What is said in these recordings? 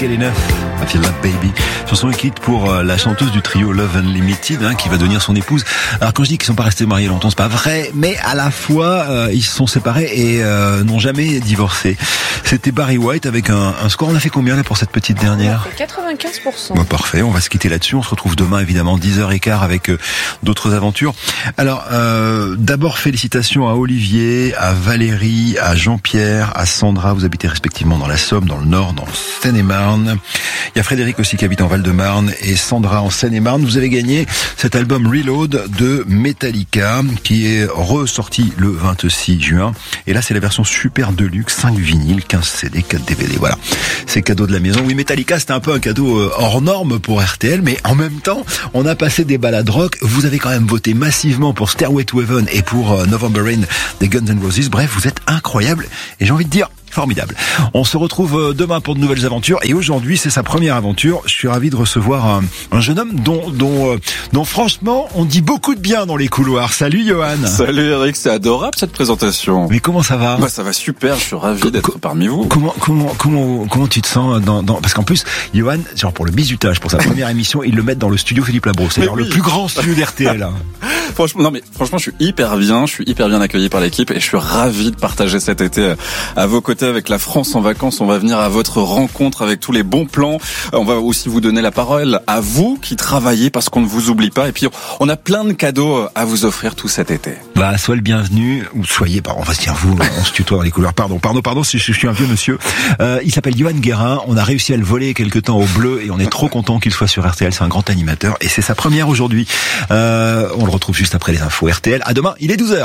Elle est neuf, I Feel Love Baby. Chanson écrite pour la chanteuse du trio Love Unlimited, qui va devenir son épouse. Alors quand je dis qu'ils sont pas restés mariés longtemps, c'est pas vrai, mais à la fois ils se sont séparés et n'ont jamais divorcé. C'était Barry White avec un score. On a fait combien là pour cette petite dernière? On a fait 95%. Bon, parfait, on va se quitter là-dessus. On se retrouve demain évidemment 10h15 avec d'autres aventures. Alors d'abord félicitations à Olivier, à Valérie, à Jean-Pierre, à Sandra. Vous habitez respectivement dans la Somme, dans le Nord, dans le Seine-et-Marne. Il y a Frédéric aussi qui habite en Val-de-Marne et Sandra en Seine-et-Marne. Vous avez gagné cet album Reload de Metallica qui est ressorti le 26 juin. Et là, c'est la version super deluxe, 5 vinyles, 15 CD, 4 DVD. Voilà, c'est cadeau de la maison. Oui, Metallica, c'était un peu un cadeau hors norme pour RTL, mais en même temps, on a passé des balades rock. Vous avez quand même voté massivement pour Stairway to Heaven et pour November Rain des Guns N' Roses. Bref, vous êtes incroyables et j'ai envie de dire formidable. On se retrouve demain pour de nouvelles aventures et aujourd'hui c'est sa première aventure. Je suis ravi de recevoir un jeune homme dont franchement on dit beaucoup de bien dans les couloirs. Salut Johan. Salut Eric, c'est adorable cette présentation. Mais comment ça va? Ça va super, je suis ravi d'être parmi vous. Comment tu te sens parce qu'en plus Johan, genre pour le bizutage, pour sa première émission, ils le mettent dans le studio Philippe Labro, c'est-à-dire le plus grand studio d'RTL. Franchement, je suis hyper bien accueilli par l'équipe et je suis ravi de partager cet été à vos côtés avec la France en vacances. On va venir à votre rencontre avec tous les bons plans. On va aussi vous donner la parole à vous qui travaillez parce qu'on ne vous oublie pas. Et puis, on a plein de cadeaux à vous offrir tout cet été. Sois le bienvenu, ou soyez, on va se dire vous, on se tutoie dans les couloirs. Pardon si je suis un vieux monsieur. Il s'appelle Johan Guérin. On a réussi à le voler quelque temps au Bleu et on est trop content qu'il soit sur RTL. C'est un grand animateur et c'est sa première aujourd'hui. On le retrouve juste après les infos RTL. À demain, il est 12h.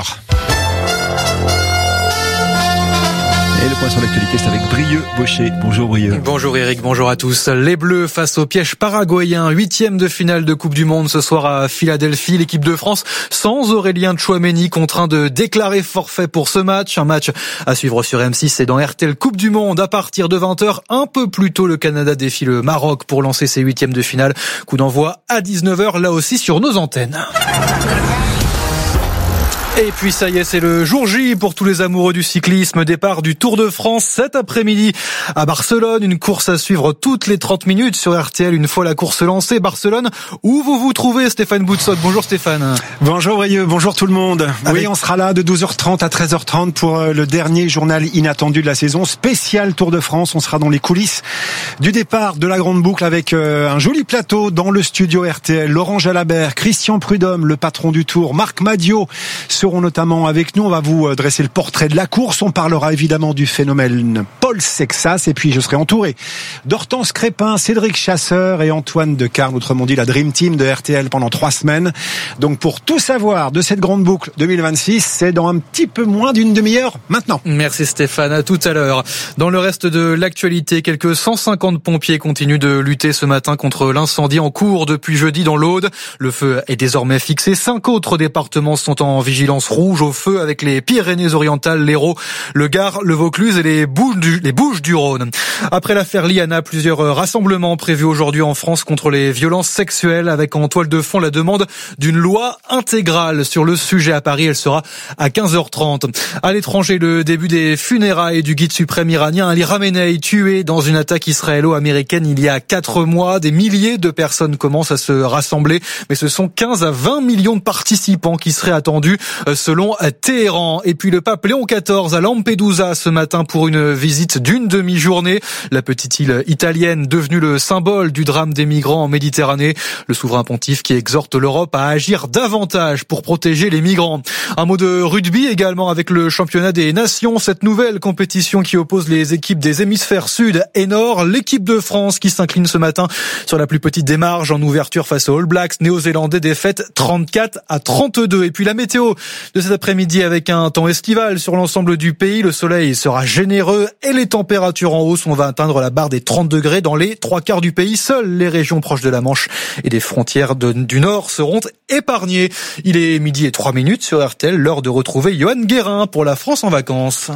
Et le point sur l'actualité, c'est avec Brieux Bochet. Bonjour Brieux. Bonjour Eric, bonjour à tous. Les Bleus face au piège paraguayen, 8e de finale de Coupe du Monde ce soir à Philadelphie. L'équipe de France sans Aurélien Tchouaméni, contraint de déclarer forfait pour ce match. Un match à suivre sur M6 et dans RTL Coupe du Monde à partir de 20h. Un peu plus tôt, le Canada défie le Maroc pour lancer ses 8e de finale. Coup d'envoi à 19h, là aussi sur nos antennes. Et puis ça y est, c'est le jour J pour tous les amoureux du cyclisme. Départ du Tour de France cet après-midi à Barcelone. Une course à suivre toutes les 30 minutes sur RTL une fois la course lancée. Barcelone, où vous trouvez Stéphane Boutsock? Bonjour Stéphane. Bonjour Brieux, bonjour tout le monde. Oui, on sera là de 12h30 à 13h30 pour le dernier journal inattendu de la saison. Spécial Tour de France. On sera dans les coulisses du départ de la grande boucle avec un joli plateau dans le studio RTL. Laurent Jalabert, Christian Prudhomme, le patron du Tour, Marc Madiot seront notamment avec nous. On va vous dresser le portrait de la course. On parlera évidemment du phénomène Paul Sexas. Et puis je serai entouré d'Hortense Crépin, Cédric Chasseur et Antoine Decarne, autrement dit la Dream Team de RTL pendant 3 semaines. Donc pour tout savoir de cette grande boucle 2026, c'est dans un petit peu moins d'une demi-heure maintenant. Merci Stéphane, à tout à l'heure. Dans le reste de l'actualité, quelques 150 pompiers continuent de lutter ce matin contre l'incendie en cours depuis jeudi dans l'Aude. Le feu est désormais fixé. 5 autres départements sont en vigilance rouge au feu avec les Pyrénées-Orientales, l'Hérault, le Gard, le Vaucluse et les Bouches-du-Rhône. Après l'affaire Liana, plusieurs rassemblements prévus aujourd'hui en France contre les violences sexuelles avec en toile de fond la demande d'une loi intégrale sur le sujet. À Paris, elle sera à 15h30. À l'étranger, le début des funérailles du guide suprême iranien Ali Khamenei, tué dans une attaque israélo-américaine il y a 4 mois. Des milliers de personnes commencent à se rassembler, mais ce sont 15 à 20 millions de participants qui seraient attendus selon Téhéran. Et puis le pape Léon XIV à Lampedusa ce matin pour une visite d'une demi-journée. La petite île italienne devenue le symbole du drame des migrants en Méditerranée. Le souverain pontife qui exhorte l'Europe à agir davantage pour protéger les migrants. Un mot de rugby également avec le championnat des nations. Cette nouvelle compétition qui oppose les équipes des hémisphères sud et nord. L'équipe de France qui s'incline ce matin sur la plus petite des marges en ouverture face aux All Blacks néo-zélandais, défaite 34-32. Et puis la météo de cet après-midi avec un temps estival sur l'ensemble du pays. Le soleil sera généreux et les températures en hausse. On va atteindre la barre des 30 degrés dans les 3/4 du pays. Seules les régions proches de la Manche et des frontières du Nord seront épargnées. Il est 12h03 sur RTL. L'heure de retrouver Johan Guérin pour la France en vacances.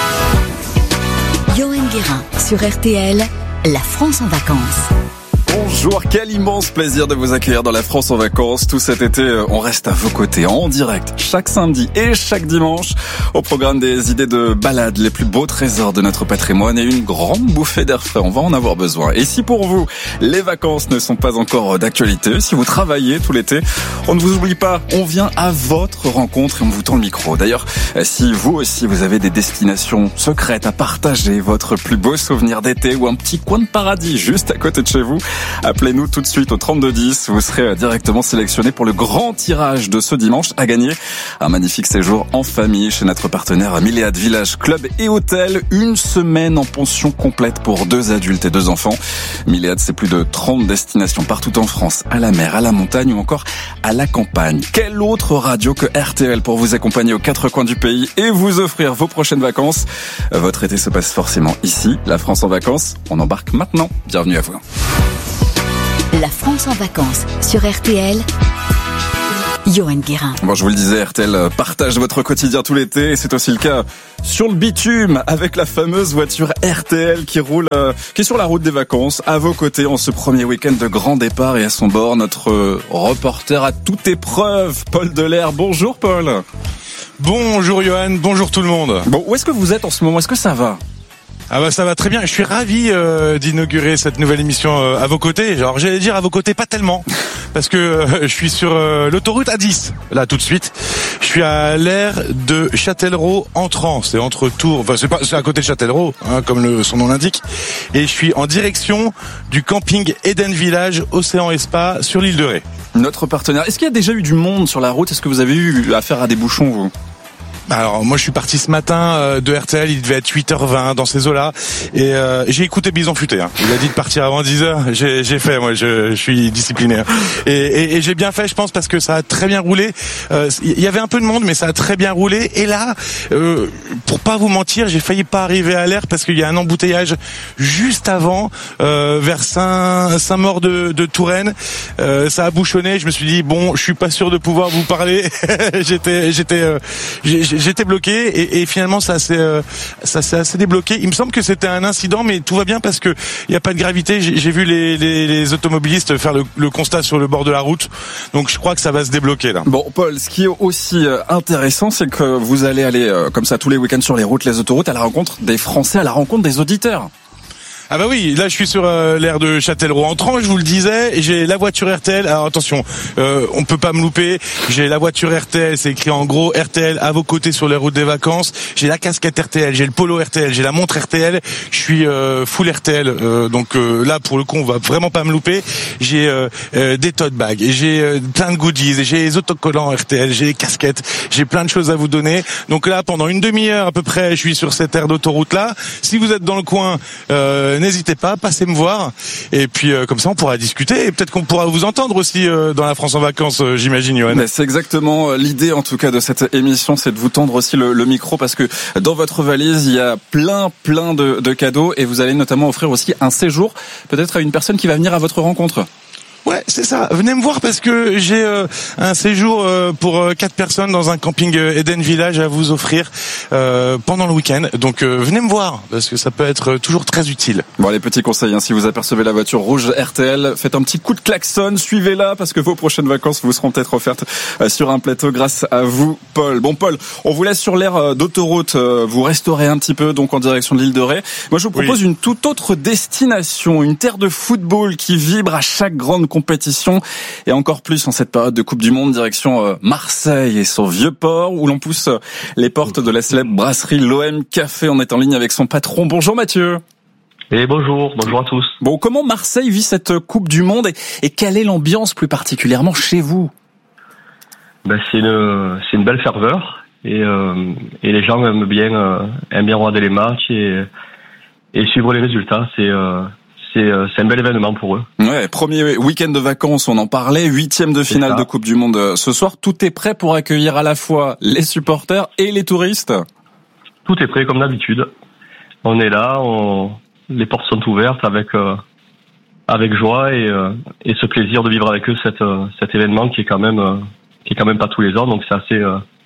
Johan Guérin sur RTL, la France en vacances. bonjour, quel immense plaisir de vous accueillir dans la France en vacances. Tout cet été, on reste à vos côtés en direct, chaque samedi et chaque dimanche. Au programme des idées de balade, les plus beaux trésors de notre patrimoine et une grande bouffée d'air frais, on va en avoir besoin. Et si pour vous, les vacances ne sont pas encore d'actualité, si vous travaillez tout l'été, on ne vous oublie pas, on vient à votre rencontre et on vous tend le micro. D'ailleurs, si vous aussi vous avez des destinations secrètes à partager, votre plus beau souvenir d'été ou un petit coin de paradis juste à côté de chez vous, appelez-nous tout de suite au 3210. Vous serez directement sélectionné pour le grand tirage de ce dimanche à gagner un magnifique séjour en famille chez notre partenaire Milléade Village Club et Hôtel. Une semaine en pension complète pour 2 adultes et 2 enfants. Milléade, c'est plus de 30 destinations partout en France, à la mer, à la montagne ou encore à la campagne. Quelle autre radio que RTL pour vous accompagner aux 4 coins du pays et vous offrir vos prochaines vacances. Votre été se passe forcément ici, la France en vacances. On embarque maintenant. Bienvenue à vous. La France en vacances sur RTL. Johan Guérin. Bon, je vous le disais, RTL partage votre quotidien tout l'été et c'est aussi le cas sur le bitume avec la fameuse voiture RTL qui roule, qui est sur la route des vacances à vos côtés en ce premier week-end de grand départ et à son bord notre reporter à toute épreuve, Paul Delair. Bonjour Paul. Bonjour Johan, bonjour tout le monde. Bon, où est-ce que vous êtes en ce moment? Est-ce que ça va? Ah bah ça va très bien, je suis ravi d'inaugurer cette nouvelle émission à vos côtés. Alors j'allais dire à vos côtés, pas tellement, parce que je suis sur l'autoroute A10, là tout de suite. Je suis à l'aire de Châtellerault-Entrant, c'est entre Tours, enfin c'est à côté de Châtellerault, hein, comme son nom l'indique. Et je suis en direction du camping Eden Village Océan et Spa sur l'île de Ré. Notre partenaire, est-ce qu'il y a déjà eu du monde sur la route? Est-ce que vous avez eu affaire à des bouchons vous? Alors moi je suis parti ce matin de RTL, il devait être 8h20 dans ces eaux-là et j'ai écouté Bison Futé. Hein. Il a dit de partir avant 10h, j'ai fait, moi je suis discipliné. Et j'ai bien fait je pense parce que ça a très bien roulé. Il y avait un peu de monde mais ça a très bien roulé et là, pour pas vous mentir, j'ai failli pas arriver à l'air parce qu'il y a un embouteillage juste avant vers Saint-Maur de Touraine. Ça a bouchonné, je me suis dit bon, je suis pas sûr de pouvoir vous parler. J'étais bloqué et finalement ça s'est assez débloqué. Il me semble que c'était un incident, mais tout va bien parce que il y a pas de gravité. J'ai vu les automobilistes faire le constat sur le bord de la route, donc je crois que ça va se débloquer là. Bon, Paul, ce qui est aussi intéressant, c'est que vous allez aller comme ça tous les week-ends sur les routes, les autoroutes, à la rencontre des Français, à la rencontre des auditeurs. Ah bah oui, là je suis sur l'aire de Châtellerault-Entrant, je vous le disais, et j'ai la voiture RTL. Alors attention, on peut pas me louper. J'ai la voiture RTL, c'est écrit en gros RTL à vos côtés sur les routes des vacances. J'ai la casquette RTL, j'ai le polo RTL, j'ai la montre RTL. Je suis full RTL, donc là pour le coup on va vraiment pas me louper. J'ai des tote bags, et j'ai plein de goodies, et j'ai les autocollants RTL, j'ai les casquettes, j'ai plein de choses à vous donner. Donc là pendant une demi-heure à peu près, je suis sur cette aire d'autoroute là. Si vous êtes dans le coin, n'hésitez pas, passez me voir et puis comme ça on pourra discuter et peut-être qu'on pourra vous entendre aussi dans la France en vacances, j'imagine Johan. C'est exactement l'idée en tout cas de cette émission, c'est de vous tendre aussi le micro parce que dans votre valise il y a plein de cadeaux et vous allez notamment offrir aussi un séjour peut-être à une personne qui va venir à votre rencontre. Ouais, c'est ça. Venez me voir parce que j'ai un séjour pour 4 personnes dans un camping Eden Village à vous offrir pendant le week-end. Donc venez me voir parce que ça peut être toujours très utile. Bon, les petits conseils, hein, si vous apercevez la voiture rouge RTL, faites un petit coup de klaxon, suivez-la parce que vos prochaines vacances vous seront peut-être offertes sur un plateau grâce à vous, Paul. Bon, Paul, on vous laisse sur l'aire d'autoroute. Vous resterez un petit peu donc en direction de l'île de Ré. Moi, je vous propose une toute autre destination, une terre de football qui vibre à chaque grande compétition et encore plus en cette période de Coupe du Monde, direction Marseille et son vieux port où l'on pousse les portes de la célèbre brasserie l'OM Café. On est en ligne avec son patron. Bonjour Mathieu. Et bonjour à tous. Bon, comment Marseille vit cette Coupe du Monde et quelle est l'ambiance plus particulièrement chez vous? C'est une belle ferveur et les gens aiment bien regarder les matchs et suivre les résultats. C'est un bel événement pour eux. Ouais, premier week-end de vacances, on en parlait, 8e de finale de Coupe du Monde ce soir. Tout est prêt pour accueillir à la fois les supporters et les touristes? Tout est prêt comme d'habitude. On est là, les portes sont ouvertes avec joie et ce plaisir de vivre avec eux cet événement qui est quand même pas tous les ans, donc c'est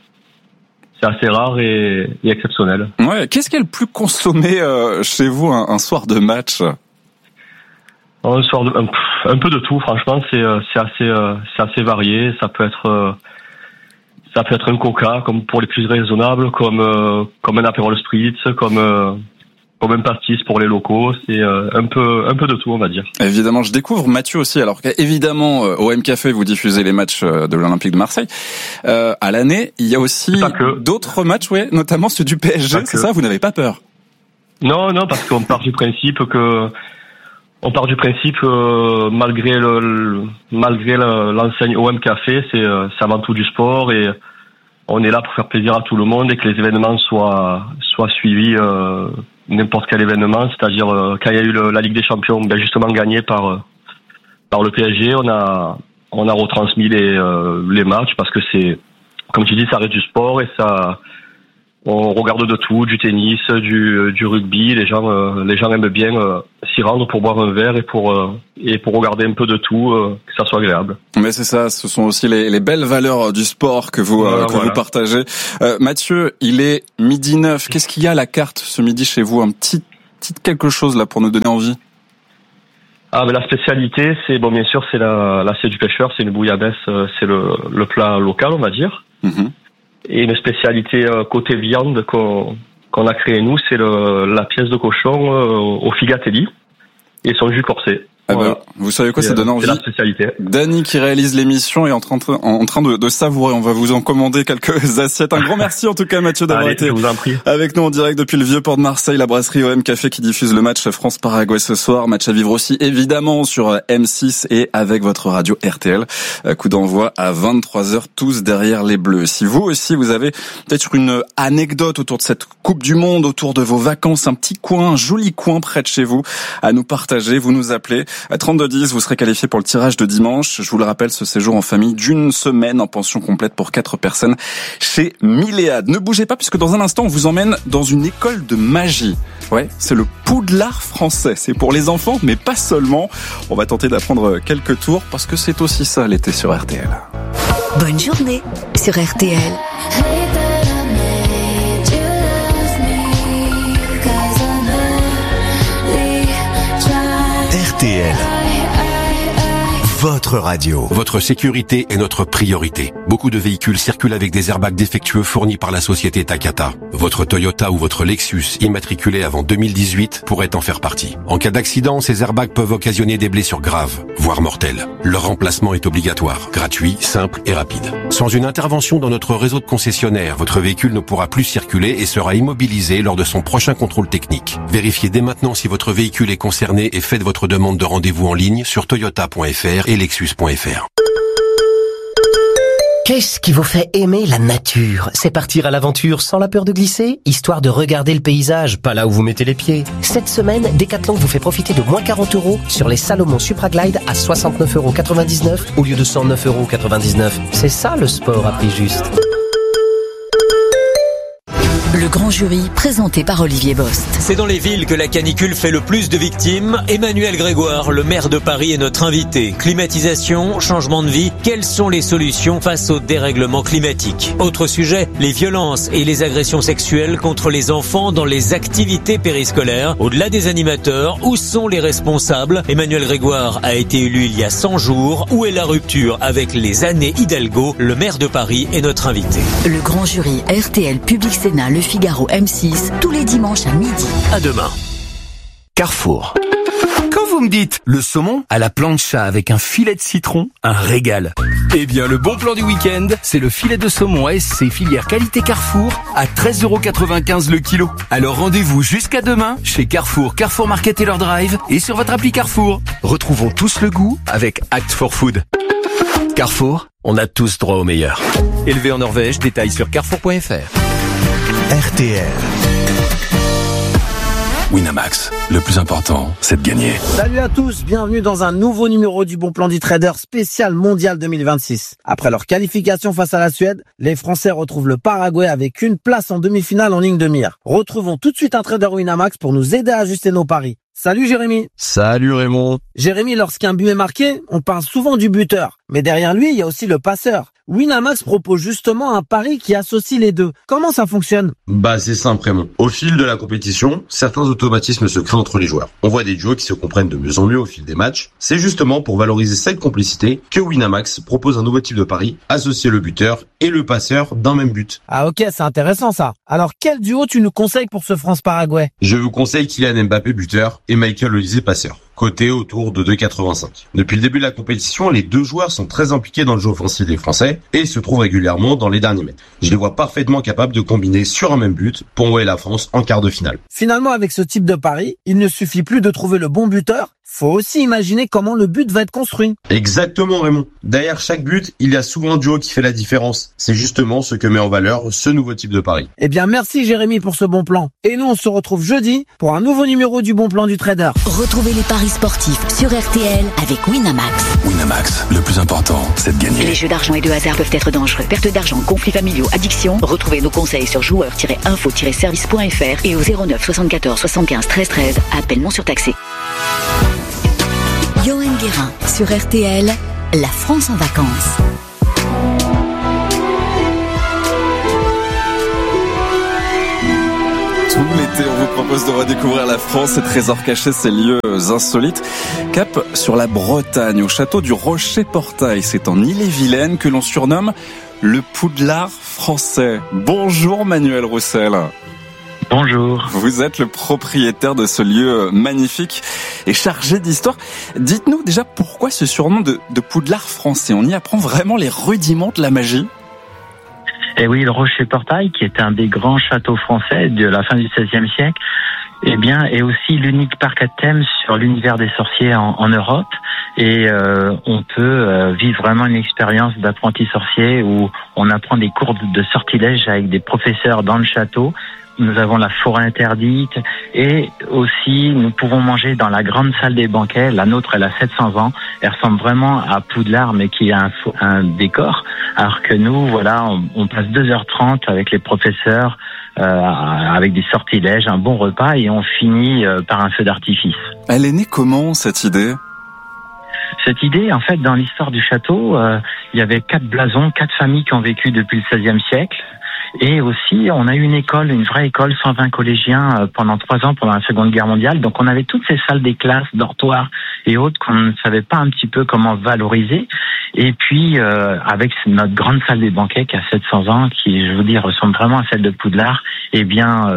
assez rare et exceptionnel. Ouais, qu'est-ce qui est le plus consommé chez vous un soir de match? Un un peu de tout. Franchement, c'est assez varié. Ça peut être un coca, comme pour les plus raisonnables, comme un apérol spritz, comme un pastis pour les locaux. C'est un peu de tout, on va dire. Évidemment, je découvre Mathieu aussi. Alors qu'évidemment, au OM Café, vous diffusez les matchs de l'Olympique de Marseille. À l'année, il y a aussi d'autres matchs, notamment ceux du PSG. C'est ça, vous n'avez pas peur? Non, parce qu'on part du principe malgré l'enseigne OM Café, c'est avant tout du sport et on est là pour faire plaisir à tout le monde et que les événements soient suivis, n'importe quel événement, c'est-à-dire quand il y a eu la Ligue des Champions, justement gagné par le PSG, on a retransmis les matchs parce que c'est, comme tu dis, ça reste du sport et ça, on regarde de tout, du tennis, du rugby. Les gens aiment bien s'y rendre pour boire un verre et pour regarder un peu de tout, que ça soit agréable. Mais c'est ça, ce sont aussi les belles valeurs du sport que vous vous partagez. Mathieu, il est 12h09. Qu'est-ce qu'il y a à la carte ce midi chez vous? Un petit quelque chose là pour nous donner envie. Mais la spécialité, c'est bien sûr, c'est l'assiette du pêcheur, c'est une bouillabaisse, c'est le plat local, on va dire. Mm-hmm. Et une spécialité côté viande qu'on a créé nous, c'est la pièce de cochon au figatelli et son jus corsé. Voilà. Vous savez quoi, ça donne envie. C'est la spécialité. Dany qui réalise l'émission est en train de savourer. On va vous en commander quelques assiettes. Un grand merci en tout cas Mathieu d'avoir été avec nous en direct depuis le Vieux-Port de Marseille, la brasserie OM Café qui diffuse le match France-Paraguay ce soir. Match à vivre aussi évidemment sur M6 et avec votre radio RTL. Coup d'envoi à 23h, tous derrière les Bleus. Si vous aussi vous avez peut-être une anecdote autour de cette Coupe du Monde, autour de vos vacances, un petit coin, un joli coin près de chez vous à nous partager, vous nous appelez. À 3210, vous serez qualifié pour le tirage de dimanche. Je vous le rappelle, ce séjour en famille d'une semaine en pension complète pour 4 personnes chez Milléade. Ne bougez pas puisque dans un instant, on vous emmène dans une école de magie. Ouais, c'est le Poudlard français. C'est pour les enfants, mais pas seulement. On va tenter d'apprendre quelques tours parce que c'est aussi ça l'été sur RTL. Bonne journée sur RTL. RTL, votre radio. Votre sécurité est notre priorité. Beaucoup de véhicules circulent avec des airbags défectueux fournis par la société Takata. Votre Toyota ou votre Lexus immatriculé avant 2018 pourrait en faire partie. En cas d'accident, ces airbags peuvent occasionner des blessures graves, voire mortelles. Leur remplacement est obligatoire, gratuit, simple et rapide. Sans une intervention dans notre réseau de concessionnaires, votre véhicule ne pourra plus circuler et sera immobilisé lors de son prochain contrôle technique. Vérifiez dès maintenant si votre véhicule est concerné et faites votre demande de rendez-vous en ligne sur toyota.fr et lexus.fr. Qu'est-ce qui vous fait aimer la nature? C'est partir à l'aventure sans la peur de glisser, histoire de regarder le paysage, pas là où vous mettez les pieds. Cette semaine, Decathlon vous fait profiter de moins 40 € sur les Salomon Supraglide à 69,99 € au lieu de 109,99 €. C'est ça le sport à prix juste. Le grand jury, présenté par Olivier Bost. C'est dans les villes que la canicule fait le plus de victimes. Emmanuel Grégoire, le maire de Paris, est notre invité. Climatisation, changement de vie, quelles sont les solutions face au dérèglement climatique? Autre sujet, les violences et les agressions sexuelles contre les enfants dans les activités périscolaires. Au-delà des animateurs, où sont les responsables? Emmanuel Grégoire a été élu il y a 100 jours. Où est la rupture avec les années Hidalgo? Le maire de Paris est notre invité. Le grand jury RTL Public Sénat Le Figaro M6, tous les dimanches à midi. À demain. Carrefour. Quand vous me dites le saumon à la plancha avec un filet de citron, un régal. Eh bien, le bon plan du week-end, c'est le filet de saumon ASC filière qualité Carrefour à 13,95 € le kilo. Alors rendez-vous jusqu'à demain chez Carrefour, Carrefour Market et leur drive et sur votre appli Carrefour. Retrouvons tous le goût avec Act for Food. Carrefour, on a tous droit au meilleur. Élevé en Norvège, détails sur carrefour.fr. RTL. Winamax, le plus important, c'est de gagner. Salut à tous, bienvenue dans un nouveau numéro du Bon Plan du Trader spécial mondial 2026. Après leur qualification face à la Suède, les Français retrouvent le Paraguay avec une place en demi-finale en ligne de mire. Retrouvons tout de suite un trader Winamax pour nous aider à ajuster nos paris. Salut Jérémy. Salut Raymond. Jérémy, lorsqu'un but est marqué, on parle souvent du buteur. Mais derrière lui, il y a aussi le passeur. Winamax propose justement un pari qui associe les deux. Comment ça fonctionne ? C'est simple Raymond. Au fil de la compétition, certains automatismes se créent entre les joueurs. On voit des duos qui se comprennent de mieux en mieux au fil des matchs. C'est justement pour valoriser cette complicité que Winamax propose un nouveau type de pari, associer le buteur et le passeur d'un même but. Ah ok, c'est intéressant ça. Alors quel duo tu nous conseilles pour ce France-Paraguay ? Je vous conseille Kylian Mbappé buteur et Michael Olise passeur. Coté autour de 2,85. Depuis le début de la compétition, les deux joueurs sont très impliqués dans le jeu offensif des Français et se trouvent régulièrement dans les derniers mètres. Je les vois parfaitement capables de combiner sur un même but pour envoyer la France en quart de finale. Finalement, avec ce type de pari, il ne suffit plus de trouver le bon buteur, faut aussi imaginer comment le but va être construit. Exactement Raymond. Derrière chaque but, il y a souvent un duo qui fait la différence. C'est justement ce que met en valeur ce nouveau type de pari. Eh bien merci Jérémy pour ce bon plan. Et nous on se retrouve jeudi pour un nouveau numéro du bon plan du trader. Retrouvez les paris sportifs sur RTL avec Winamax. Winamax, le plus important, c'est de gagner. Les jeux d'argent et de hasard peuvent être dangereux. Perte d'argent, conflits familiaux, addiction. Retrouvez nos conseils sur joueurs-info-service.fr et au 09 74 75 13 13. Appel non surtaxé. Johan Guérin sur RTL, la France en vacances. Tout l'été, on vous propose de redécouvrir la France, ses trésors cachés, ses lieux insolites. Cap sur la Bretagne, au château du Rocher-Portail. C'est en Ille-et-Vilaine que l'on surnomme le Poudlard français. Bonjour Manuel Roussel. Bonjour. Vous êtes le propriétaire de ce lieu magnifique et chargé d'histoire. Dites-nous déjà pourquoi ce surnom de Poudlard français. On y apprend vraiment les rudiments de la magie. Et oui, le Rocher-Portail, qui est un des grands châteaux français de la fin du XVIe siècle, est aussi l'unique parc à thème sur l'univers des sorciers en Europe. Et on peut vivre vraiment une expérience d'apprenti sorcier où on apprend des cours de sortilège avec des professeurs dans le château. Nous avons la forêt interdite et aussi nous pouvons manger dans la grande salle des banquets. La nôtre, elle a 700 ans. Elle ressemble vraiment à Poudlard, mais qui a un décor. Alors que nous, voilà, on passe 2h30 avec les professeurs, avec des sortilèges, un bon repas et on finit par un feu d'artifice. Elle est née comment, cette idée ? Cette idée, en fait, dans l'histoire du château, il y avait 4 blasons, 4 familles qui ont vécu depuis le XVIe siècle. Et aussi, on a eu une école, une vraie école, 120 collégiens pendant 3 ans, pendant la Seconde Guerre mondiale. Donc on avait toutes ces salles des classes, dortoirs et autres qu'on ne savait pas un petit peu comment valoriser. Et puis, avec notre grande salle des banquets qui a 700 ans, qui, je vous dis, ressemble vraiment à celle de Poudlard, eh bien,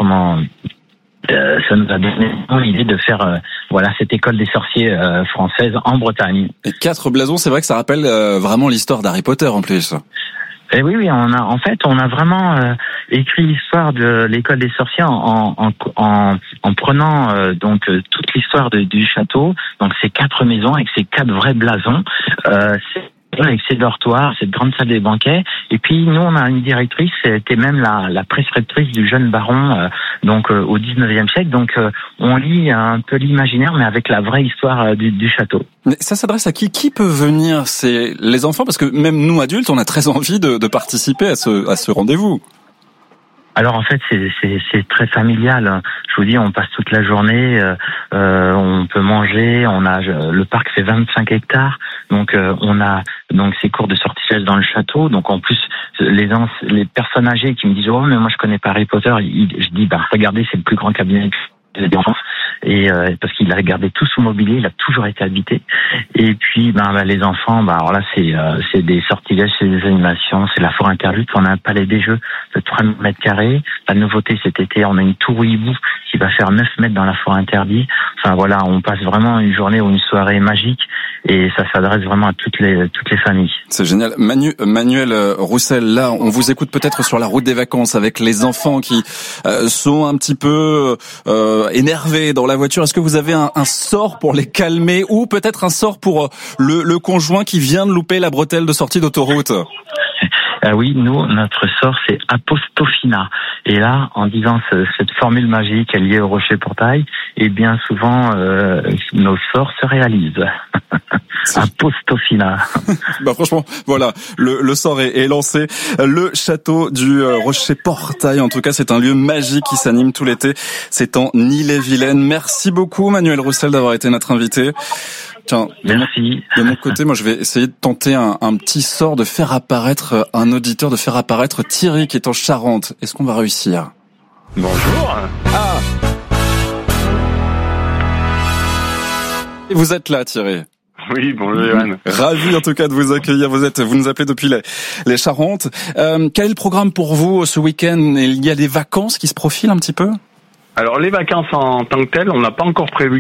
ça nous a donné l'idée de faire cette école des sorciers française en Bretagne. Et 4 blasons, c'est vrai que ça rappelle vraiment l'histoire d'Harry Potter en plus. Et oui, on a vraiment écrit l'histoire de l'école des sorciers en prenant toute l'histoire du château, donc ces 4 maisons avec ces 4 vrais blasons, avec ces dortoirs, cette grande salle des banquets. Et puis nous, on a une directrice, c'était même la prescriptrice du jeune baron, au 19e siècle. Donc on lit un peu l'imaginaire, mais avec la vraie histoire du château. Mais ça s'adresse à qui ? Qui peut venir ? C'est les enfants, parce que même nous adultes, on a très envie de participer à ce rendez-vous. Alors en fait c'est très familial. Je vous dis, on passe toute la journée, on peut manger, le parc fait 25 hectares, donc on a ces cours de sortilège dans le château. Donc en plus les personnes âgées qui me disent mais moi je connais pas Harry Potter, je dis regardez, c'est le plus grand cabinet des enfants. Et parce qu'il a gardé tout son mobilier, il a toujours été habité. Et puis les enfants, alors là c'est des sortilèges, c'est des animations, c'est la forêt interdite. On a un palais des jeux de 3 mètres carrés. La nouveauté cet été, on a une tour hibou qui va faire 9 mètres dans la forêt interdite. Enfin voilà, on passe vraiment une journée ou une soirée magique et ça s'adresse vraiment à toutes les familles. C'est génial. Manuel Roussel, là on vous écoute peut-être sur la route des vacances avec les enfants qui sont un petit peu énervés dans la voiture. Est-ce que vous avez un sort pour les calmer ou peut-être un sort pour le conjoint qui vient de louper la bretelle de sortie d'autoroute ? Oui, nous, notre sort, c'est Apostofina. Et là, en disant cette formule magique liée au rocher portail, et bien souvent, nos sorts se réalisent. Apostofina. Franchement, voilà, le sort est lancé. Le château du Rocher Portail, en tout cas, c'est un lieu magique qui s'anime tout l'été. C'est en Ille-et-Vilaine. Merci beaucoup, Manuel Roussel, d'avoir été notre invité. Tiens, merci. De mon côté, moi, je vais essayer de tenter un petit sort de faire apparaître un auditeur, de faire apparaître Thierry qui est en Charente. Est-ce qu'on va réussir? Bonjour. Ah. Et vous êtes là, Thierry. Oui, bonjour Johan. Ravi en tout cas de vous accueillir. Vous nous appelez depuis les Charentes. Quel est le programme pour vous ce week-end? Il y a des vacances qui se profilent un petit peu? Alors les vacances en tant que telles, on n'a pas encore prévu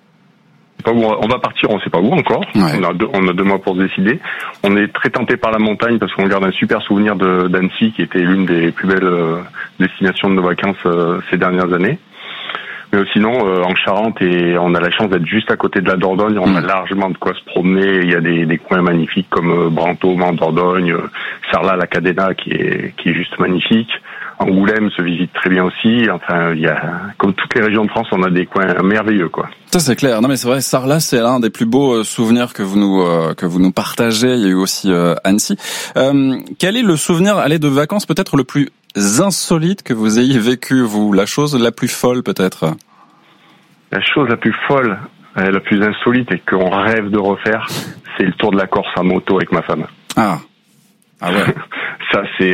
on va partir, on sait pas où encore. Ouais. On a 2 mois pour se décider. On est très tenté par la montagne parce qu'on garde un super souvenir d'Annecy qui était l'une des plus belles destinations de nos vacances ces dernières années. Mais sinon, en Charente, et on a la chance d'être juste à côté de la Dordogne, on a largement de quoi se promener. Il y a des coins magnifiques comme Brantôme en Dordogne, Sarlat, la Cadena qui est juste magnifique. Angoulême se visite très bien aussi. Enfin, il y a, comme toutes les régions de France, on a des coins merveilleux, quoi. Ça, c'est clair. Non, mais c'est vrai, Sarlat, c'est l'un des plus beaux souvenirs que vous nous partagez. Il y a eu aussi Annecy. Quel est le souvenir, de vacances peut-être le plus insolite que vous ayez vécu, vous? La chose la plus folle, peut-être? La chose la plus folle, la plus insolite et qu'on rêve de refaire, c'est le tour de la Corse à moto avec ma femme. Ah ouais. Ça, c'est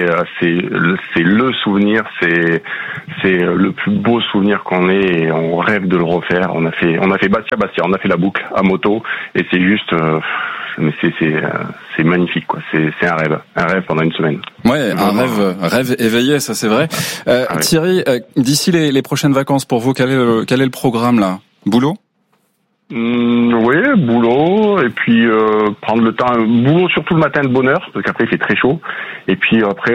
le souvenir, c'est le plus beau souvenir qu'on ait et on rêve de le refaire. On a fait Bastia, on a fait la boucle à moto et c'est juste, mais c'est magnifique, quoi. C'est un rêve pendant une semaine. Ouais, un rêve éveillé, ça c'est vrai. Thierry, d'ici les prochaines vacances pour vous, quel est le programme là? Boulot? Oui, boulot, et puis prendre le temps, boulot surtout le matin de bonne heure, parce qu'après il fait très chaud, et puis après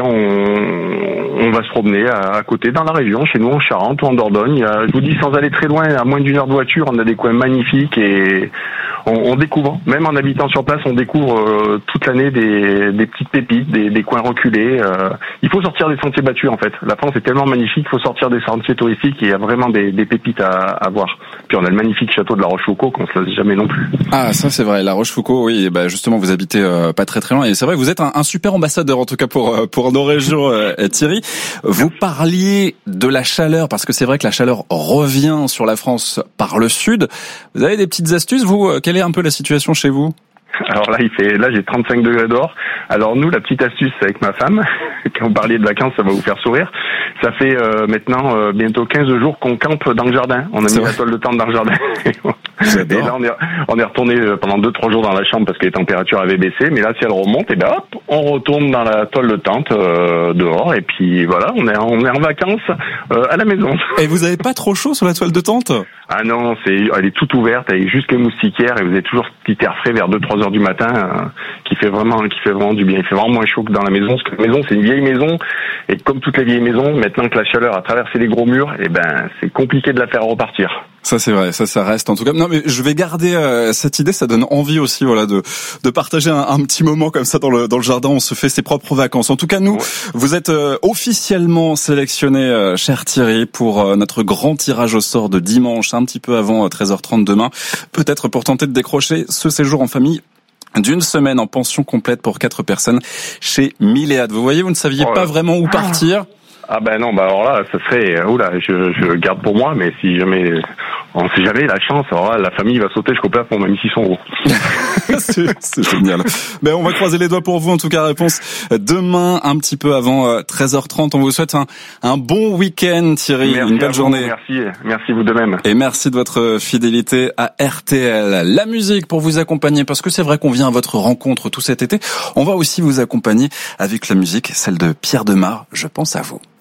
on va se promener à côté dans la région, chez nous en Charente ou en Dordogne. Je vous dis, sans aller très loin, à moins d'1 heure de voiture, on a des coins magnifiques et on découvre, même en habitant sur place, on découvre toute l'année des petites pépites, des coins reculés. Il faut sortir des sentiers battus en fait. La France est tellement magnifique, il faut sortir des sentiers touristiques et il y a vraiment des pépites à voir. Puis on a le magnifique château de la Rochefoucauld qu'on se laisse jamais non plus. Ah, ça c'est vrai, la Rochefoucauld, oui, justement vous habitez pas très loin et c'est vrai que vous êtes un super ambassadeur en tout cas pour nos régions, Thierry. Vous parliez de la chaleur parce que c'est vrai que la chaleur revient sur la France par le sud. Vous avez des petites astuces, vous? Quelle est un peu la situation chez vous? Alors là, j'ai 35 degrés dehors. Alors nous, la petite astuce avec ma femme, quand vous parliez de vacances, ça va vous faire sourire. Ça fait maintenant bientôt 15 jours qu'on campe dans le jardin. On a mis la toile de tente dans le jardin. Et là, on est retourné pendant 2-3 jours dans la chambre parce que les températures avaient baissé. Mais là, si elles remontent, et hop, on retourne dans la toile de tente dehors. Et puis voilà, on est en vacances à la maison. Et vous avez pas trop chaud sur la toile de tente? Ah non, elle est toute ouverte, elle est juste les moustiquaires et vous avez toujours ce petit air frais vers 2-3 heures du matin qui fait vraiment du bien. Il fait vraiment moins chaud que dans la maison parce que la maison c'est une vieille maison et comme toutes les vieilles maisons, maintenant que la chaleur a traversé les gros murs, c'est compliqué de la faire repartir. Ça c'est vrai, ça reste en tout cas. Non mais je vais garder cette idée, ça donne envie aussi de partager un petit moment comme ça dans le jardin, on se fait ses propres vacances. En tout cas nous, vous êtes officiellement sélectionné cher Thierry pour notre grand tirage au sort de dimanche, un petit peu avant 13h30 demain, peut-être pour tenter de décrocher ce séjour en famille d'une semaine en pension complète pour 4 personnes chez Milléade. Vous voyez, vous ne saviez pas vraiment où partir. Ah non, alors là, ça serait, je garde pour moi, mais si jamais, on sait jamais la chance, alors là, la famille va sauter jusqu'au plafond, même 600 €. c'est génial. On va croiser les doigts pour vous, en tout cas, réponse demain, un petit peu avant 13h30. On vous souhaite un bon week-end, Thierry, une belle journée. Merci vous de même. Et merci de votre fidélité à RTL. La musique pour vous accompagner, parce que c'est vrai qu'on vient à votre rencontre tout cet été. On va aussi vous accompagner avec la musique, celle de Pierre Demar, Je pense à vous.